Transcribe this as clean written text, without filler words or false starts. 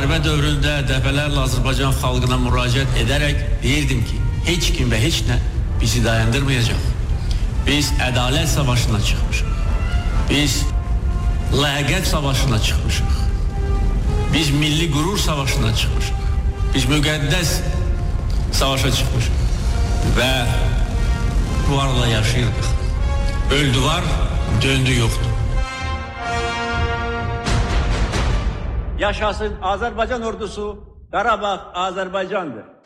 müharibə dövründə dəfələrlə Azərbaycan xalqına müraciət edərək deyirdim ki, heç kim və heç nə bizi dayandırmayacaq. Biz ədalət savaşına çıxmışıq. Biz ləyaqət savaşına çıxmışıq. Biz milli qürur savaşına çıxmışıq. Biz müqəddəs savaşa çıxmışıq. Və duvarla yaşayırdıq. Öldü var, döndü yoxdur. Yaşasın Azərbaycan ordusu, Qarabağ Azərbaycandır.